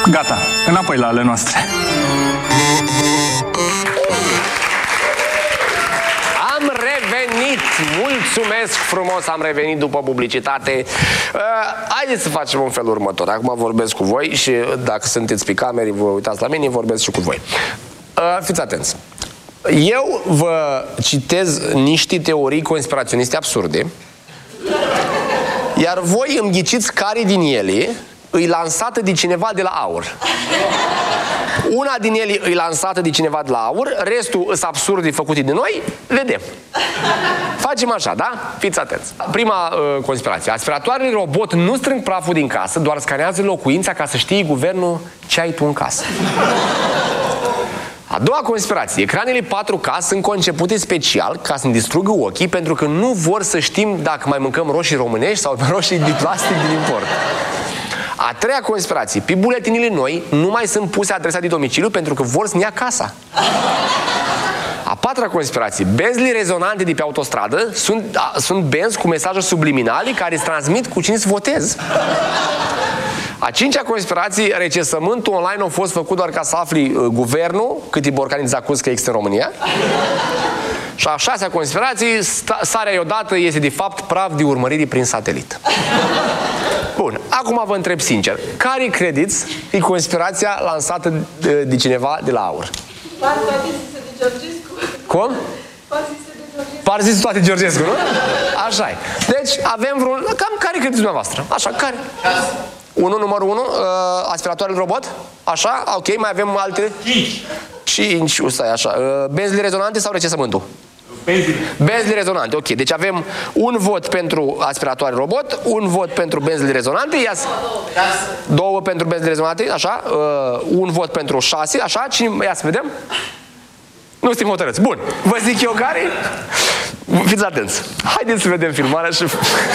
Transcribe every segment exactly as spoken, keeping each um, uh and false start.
Gata, înapoi la ale noastre. Am revenit! Mulțumesc frumos, am revenit după publicitate. Uh, haideți să facem un fel următor. Acum vorbesc cu voi și dacă sunteți pe camere, vă uitați la mine, vorbesc și cu voi. Uh, fiți atenți. Eu vă citez niște teorii conspiraționiste absurde, iar voi îmi ghiciți care din ele îi lansată de cineva de la AUR. Una din ele îi lansată de cineva de la AUR, restul sunt absurde făcute de noi, vedem. Facem așa, da? Fiți atenți. Prima uh, conspirație. Aspiratoarele robot nu strâng praful din casă, doar scanează locuința ca să știe guvernul ce ai tu în casă. A doua conspirație. Ecranele patru K sunt concepute special ca să ne distrugă ochii pentru că nu vor să știm dacă mai mâncăm roșii românești sau roșii din plastic din import. A treia conspirație. Pe buletinile noi nu mai sunt puse adresa de domiciliu pentru că vor să ne ia casa. A patra conspirație. Benzile rezonante de pe autostradă sunt, a, sunt benzi cu mesaje subliminale care îți transmit cu cine să votezi. A cincea conspirație. Recensământul online a fost făcut doar ca să afli uh, guvernul câte borcani zacuz că există în România. Și a șasea conspirație. Sarea iodată este de fapt praf de urmărire prin satelit. Bun, acum vă întreb sincer, care credeți e conspirația lansată de, de cineva de la AUR? Parzise de Georgescu. Cum? Parzise de Georgescu. Parzise toate Georgescu, nu? Așa e. Deci avem vreun... Cam care credeți dumneavoastră? Așa, care? Unu, numărul unu, uh, aspiratoarele robot? Așa, ok, mai avem alte? Cinci. Cinci, stai așa. Uh, benzile rezonante sau recensământul? Benzile. Benzile rezonante, ok. Deci avem un vot pentru aspiratoare robot, un vot pentru benzile rezonante, ia două pentru benzile rezonante, așa, uh, un vot pentru șase, așa, cine, ia să vedem. Nu suntem hotărâți. Bun, vă zic eu care? Fiți atenți. Haideți să vedem filmarea și...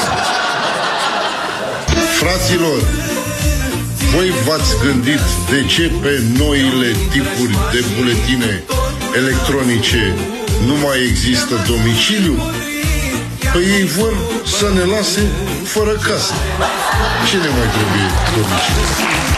Fraților, voi v-ați gândit de ce pe noile tipuri de buletine electronice nu mai există domiciliu? Păi ei vor să ne lase fără casă. Ce ne mai trebuie domiciliu?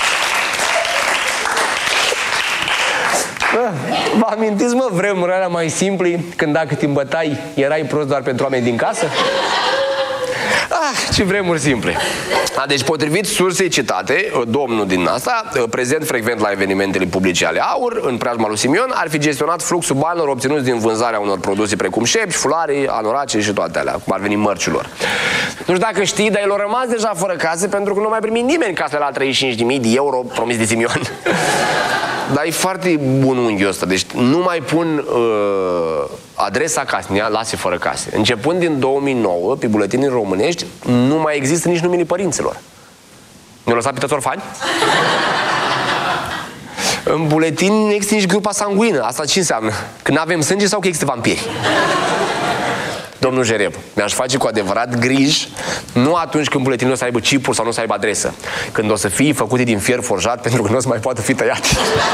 Vă amintiți, mă, vremurile alea mai simple, când dacă te îmbătai, erai prost doar pentru oameni din casă? Ah, ce vremuri simple. A, deci, potrivit sursei citate, domnul din asta, prezent frecvent la evenimentele publice ale AUR, în preajma lui Simion, ar fi gestionat fluxul banilor obținuți din vânzarea unor produse precum șepci, fulari, anorace și toate alea, cum ar veni mărcilor. Nu știu dacă știi, dar el a rămas deja fără casă pentru că nu mai primi nimeni casele la treizeci și cinci de mii de euro promis de Simion. Dar e foarte bun unghiul ăsta. Deci nu mai pun uh, adresa casei, lase fără case. Începând din două mii nouă, pe buletinii românești, nu mai există nici numele părinților. Ne-au lăsat pe toți orfani? În buletin nu există nici grupa sanguină. Asta ce înseamnă? Că nu avem sânge sau că există vampiri? Domnul Jereb, mi-aș face cu adevărat griji, nu atunci când buletinul o să aibă chipuri sau nu o să aibă adresă, când o să fie făcute din fier forjat pentru că nu o să mai poată fi tăiate.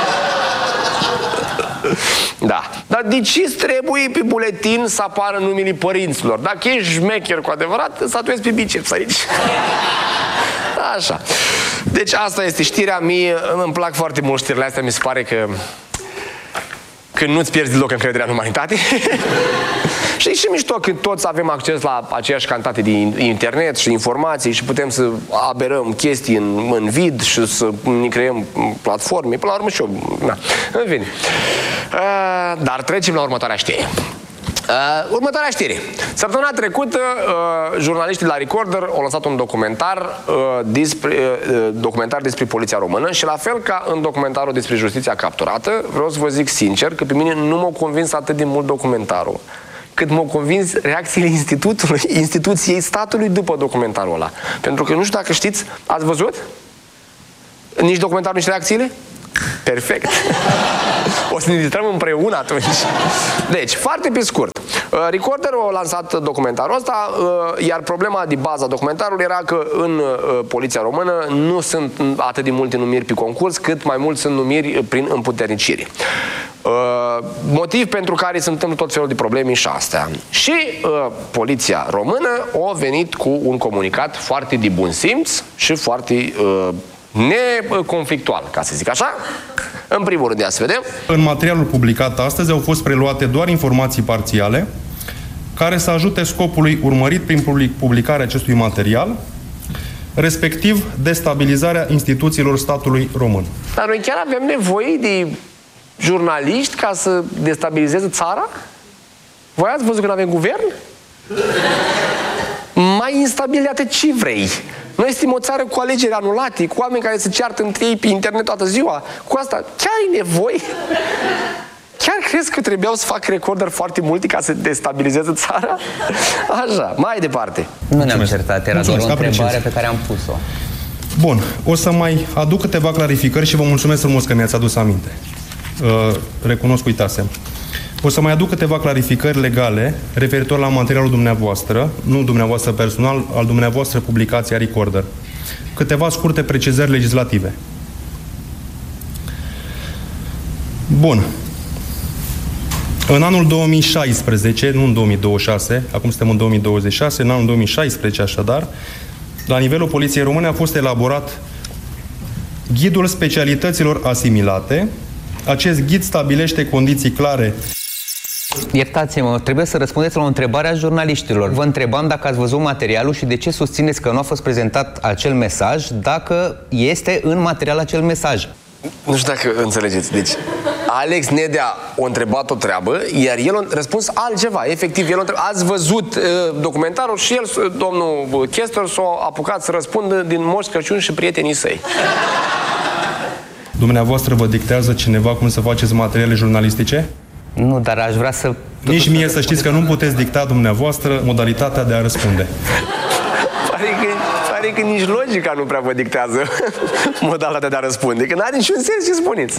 Da. Dar de ce trebuie pe buletin să apară numele părinților? Dacă ești șmecher cu adevărat, statuezi pe biceps aici. Așa. Deci asta este știrea mie. Îmi plac foarte mult știrile astea. Mi se pare că când nu-ți pierzi deloc încrederea în umanitate. Și e și mișto când toți avem acces la aceeași cantitate de internet și informații și putem să aberăm chestii în, în vid și să ne creăm platforme. Până la urmă și eu. Na. În fine. Uh, dar trecem la următoarea știre. Uh, următoarea știre. Săptămâna trecută, uh, jurnaliștii la Recorder au lansat un documentar, uh, despre, uh, documentar despre poliția română și la fel ca în documentarul despre justiția capturată, vreau să vă zic sincer că pe mine nu m-a convins atât de mult documentarul cât m-au convins reacțiile institutului, instituției statului după documentarul ăla. Pentru că nu știu dacă știți, ați văzut? Nici documentarul, nici reacțiile? Perfect. O să ne distrăm împreună atunci. Deci, foarte pe scurt. Recorder a lansat documentarul ăsta, iar problema de bază a documentarului era că în poliția română nu sunt atât de multe numiri pe concurs, cât mai mult sunt numiri prin împuternicire. Uh, motiv pentru care se întâmplă tot felul de probleme și astea. Și uh, poliția română a venit cu un comunicat foarte de bun simț și foarte uh, neconflictual, ca să zic așa. În primul rând, ia să vedem. În materialul publicat astăzi au fost preluate doar informații parțiale care să ajute scopului urmărit prin publicarea acestui material, respectiv destabilizarea instituțiilor statului român. Dar noi chiar avem nevoie de jurnaliști ca să destabilizeze țara? Voi ați văzut când avem guvern? Mai instabilitate ce vrei? Noi suntem o țară cu alegeri anulate, cu oameni care se ceartă între ei pe internet toată ziua. Cu asta chiar ai nevoie? Chiar crezi că trebuiau să fac recordări foarte multe ca să destabilizeze țara? Așa, mai departe. Nu ne-am certat, era doar o întrebare pe care am pus-o. Bun, o să mai aduc câteva clarificări și vă mulțumesc frumos că mi-ați adus aminte. Uh, recunosc, uitasem. O să mai aduc câteva clarificări legale referitor la materialul dumneavoastră, nu dumneavoastră personal, al dumneavoastră publicația Recorder. Câteva scurte precizări legislative. Bun. În anul două mii șaisprezece, nu în două mii douăzeci și șase, acum suntem în două mii douăzeci și șase, în anul două mii șaisprezece așadar, la nivelul Poliției Române a fost elaborat Ghidul Specialităților Asimilate. Acest ghid stabilește condiții clare. Iertați-mă, trebuie să răspundeți la o întrebare a jurnaliștilor. Vă întrebam dacă ați văzut materialul și de ce susțineți că nu a fost prezentat acel mesaj, dacă este în material acel mesaj. Nu știu dacă înțelegeți. Deci, Alex Nedea a întrebat o treabă, iar el a răspuns altceva. Efectiv, el a întrebat, ați văzut uh, documentarul și el, domnul Chester, s-a apucat să răspundă din Moș Crăciun și prietenii săi. Dumneavoastră vă dictează cineva cum să faceți materiale jurnalistice? Nu, dar aș vrea să... Nici mie să știți că nu puteți dicta dumneavoastră modalitatea de a răspunde. Pare că, pare că nici logica nu prea vă dictează modalitatea de a răspunde, că n-are niciun sens ce spuneți.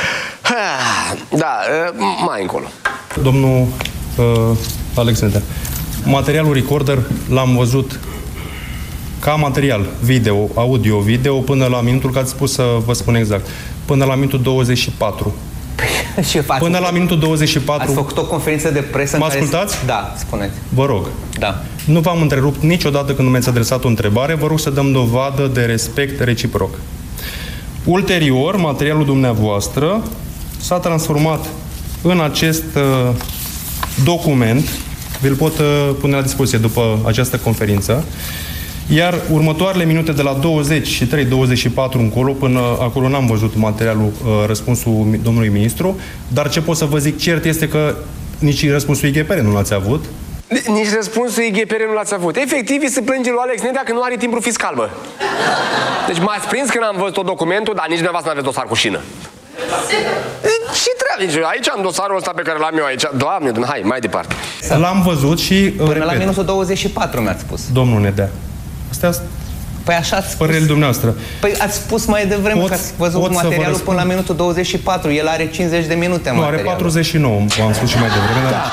Da, mai încolo. Domnul uh, Alex Nedea, materialul Recorder l-am văzut ca material video, audio-video, până la minutul, că ați spus să vă spun exact, până la minutul douăzeci și patru. Și până la minutul douăzeci și patru... Ați făcut o conferință de presă... Mă ascultați? Care... Da, spuneți. Vă rog. Da. Nu v-am întrerupt niciodată când mi-ați adresat o întrebare, vă rog să dăm dovadă de respect reciproc. Ulterior, materialul dumneavoastră s-a transformat în acest uh, document, vi-l pot uh, pune la dispoziție după această conferință, iar următoarele minute de la douăzeci și trei douăzeci și patru încolo, până acolo n-am văzut materialul, uh, răspunsul domnului ministru, dar ce pot să vă zic cert este că nici răspunsul I G P R nu l-ați avut. Nici răspunsul I G P R nu l-ați avut. Efectiv, se plânge lui Alex Nedea că nu are timbru fiscal, bă. Deci m-ați prins că n-am văzut tot documentul, dar nici dumneavoastră n-aveți dosar cu șină. Și treabă. Aici am dosarul ăsta pe care l-am eu aici. Doamne, Doamne, hai, mai departe. L-am văzut și... Până repet, la minutul douăzeci și patru mi-ați spus. Domnul Nedea, astea Păi așa ați spus. părerile dumneavoastră. Păi ați spus mai devreme pot, că ați văzut materialul până la minutul douăzeci și patru. El are cincizeci de minute nu, materialul. are patruzeci și nouă, v-am spus și mai devreme. Da.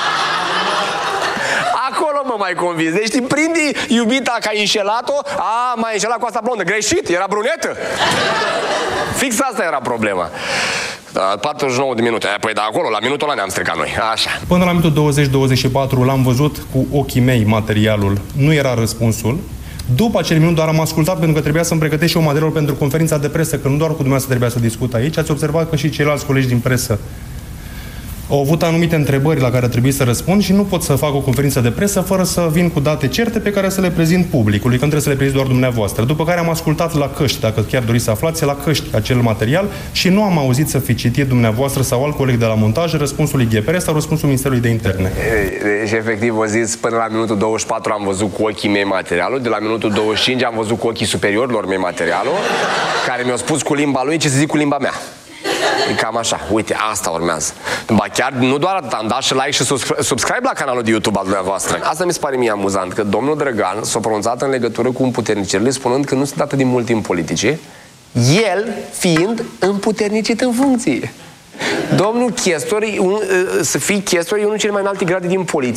Acolo mă mai convins. Deci îmi prinde iubita că ai înșelat-o. A, m-ai înșelat cu asta blondă. Greșit, era brunetă. Fix asta era problema. patruzeci și nouă de minute. Păi da, acolo, la minutul ăla ne-am stricat noi. Așa. Până la minutul douăzeci douăzeci și patru l-am văzut cu ochii mei materialul. Nu era răspunsul. După acel minut doar am ascultat pentru că trebuia să-mi pregătesc și eu materialul pentru conferința de presă, că nu doar cu dumneavoastră trebuia să discut aici. Ați observat că și ceilalți colegi din presă au avut anumite întrebări la care trebuie să răspund și nu pot să fac o conferință de presă fără să vin cu date certe pe care să le prezint publicului, că trebuie să le prezint doar dumneavoastră. După care am ascultat la căști, dacă chiar doriți să aflați, la căști acel material și nu am auzit să fi citit dumneavoastră sau alt coleg de la montaj răspunsul I G P R sau răspunsul Ministerului de Interne. Deci, efectiv, vă zis, până la minutul douăzeci și patru am văzut cu ochii mei materialul, de la minutul douăzeci și cinci am văzut cu ochii superiorilor mei materialul, care mi-au spus cu limba lui ce să zic cu limba mea. E cam așa. Uite, asta urmează. Ba chiar, nu doar atât, am dat și like și subscribe la canalul de YouTube al dumneavoastră. Asta mi se pare mie amuzant, că domnul Drăgan s-a pronunțat în legătură cu împuternicirile, spunând că nu sunt atât de mult timp politice, el fiind împuternicit în funcție. Domnul Chestor, un, să fii Chestor, e unul dintre cele mai înalte grade din poliție.